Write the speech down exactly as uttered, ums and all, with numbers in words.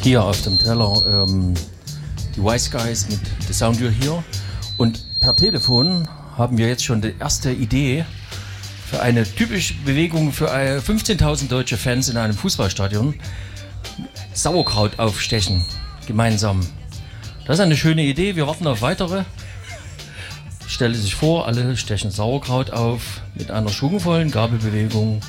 hier auf dem Teller ähm, die Wise Guys mit The Sound You're Here. Und per Telefon haben wir jetzt schon die erste Idee für eine typische Bewegung für fünfzehntausend deutsche Fans in einem Fußballstadion. Sauerkraut aufstechen, gemeinsam. Das ist eine schöne Idee, wir warten auf weitere. Stelle sich vor, alle stechen Sauerkraut auf mit einer schwungvollen Gabelbewegung.